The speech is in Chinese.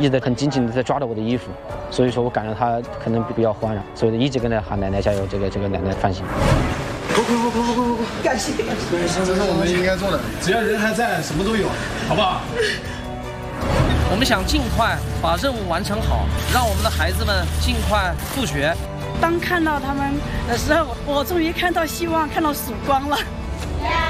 一直很紧紧的在抓着我的衣服，所以说我感到他可能比较慌了，所以一直跟他喊奶奶加油，这个奶奶放心。 快！感谢！对，这是我们应该做的，只要人还在，什么都有，好不好？ 我们想尽快把任务完成好，让我们的孩子们尽快复学。 当看到他们的时候，我终于看到希望，看到曙光了。